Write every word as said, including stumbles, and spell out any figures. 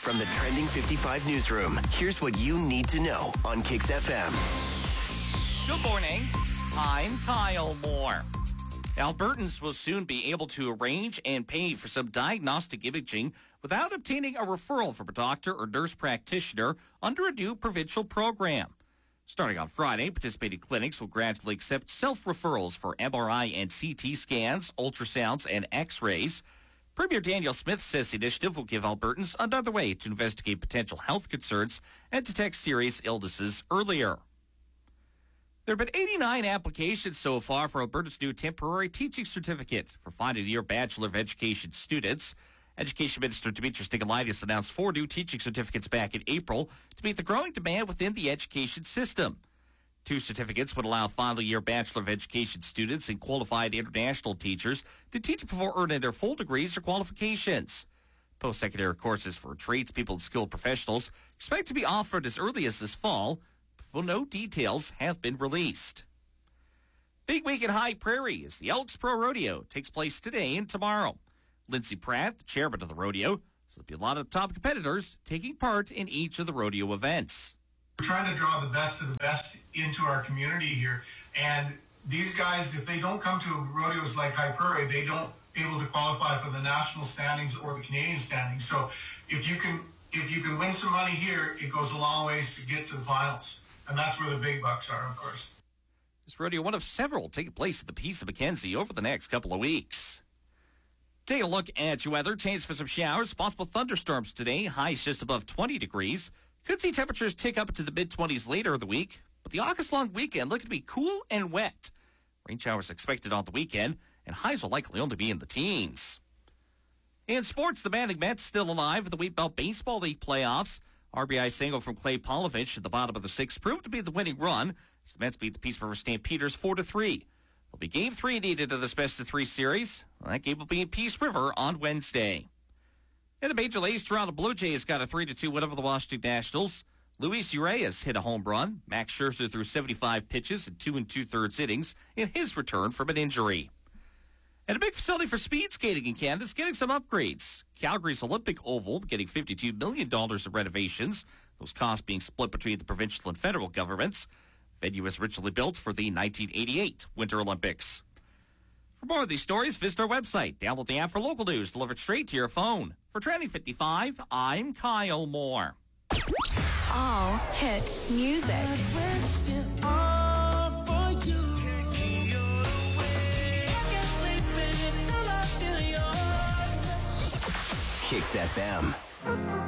From the Trending fifty-five newsroom, here's what you need to know on Kicks F M. Good morning. I'm Kyle Moore. Albertans will soon be able to arrange and pay for some diagnostic imaging without obtaining a referral from a doctor or nurse practitioner under a new provincial program. Starting on Friday, participating clinics will gradually accept self-referrals for M R I and C T scans, ultrasounds, and x-rays. Premier Daniel Smith says the initiative will give Albertans another way to investigate potential health concerns and detect serious illnesses earlier. There have been eighty-nine applications so far for Alberta's new temporary teaching certificate for final-year Bachelor of Education students. Education Minister Demetrius Nicolaitis announced four new teaching certificates back in April to meet the growing demand within the education system. Two certificates would allow final-year Bachelor of Education students and qualified international teachers to teach before earning their full degrees or qualifications. Post-secondary courses for tradespeople and skilled professionals expect to be offered as early as this fall, but no details have been released. Big week at High Prairie as the Elks Pro Rodeo takes place today and tomorrow. Lindsey Pratt, the chairman of the rodeo, says there'll be a lot of top competitors taking part in each of the rodeo events. We're trying to draw the best of the best into our community here. And these guys, if they don't come to rodeos like High Prairie, they don't able to qualify for the national standings or the Canadian standings. So if you can if you can win some money here, it goes a long ways to get to the finals. And that's where the big bucks are, of course. This rodeo, one of several, taking place at the Peace of Mackenzie over the next couple of weeks. Take a look at your weather. Chance for some showers, possible thunderstorms today. Highs just above twenty degrees. Could see temperatures tick up into the mid-twenties later in the week, but the August-long weekend looking to be cool and wet. Rain showers expected on the weekend, and highs will likely only be in the teens. In sports, the Manning Mets still alive in the Wheatbelt Baseball League playoffs. R B I single from Clay Polovich at the bottom of the sixth proved to be the winning run as the Mets beat the Peace River Stampeders four to three. There'll be game three needed in this best-of-three series. That game will be in Peace River on Wednesday. In the Major Leagues, Toronto Blue Jays got a three to two win over the Washington Nationals. Luis Urias hit a home run. Max Scherzer threw seventy-five pitches in two and two-thirds innings in his return from an injury. And a big facility for speed skating in Canada is getting some upgrades. Calgary's Olympic Oval getting fifty-two million dollars in renovations, those costs being split between the provincial and federal governments. The venue was originally built for the nineteen eighty-eight Winter Olympics. For more of these stories, visit our website. Download the app for local news delivered straight to your phone. For Trending fifty-five, I'm Kyle Moore. All hit music. Kicks F M.